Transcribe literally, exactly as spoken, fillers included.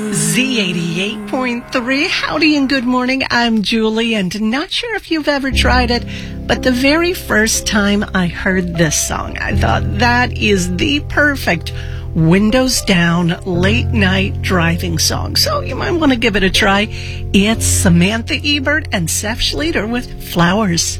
Z eighty-eight point three. Howdy and good morning. I'm Julie, and not sure if you've ever tried it, but the very first time I heard this song, I thought that is the perfect windows down, late night driving song. So you might want to give it a try. It's Samantha Ebert and Seth Schleter with Flowers.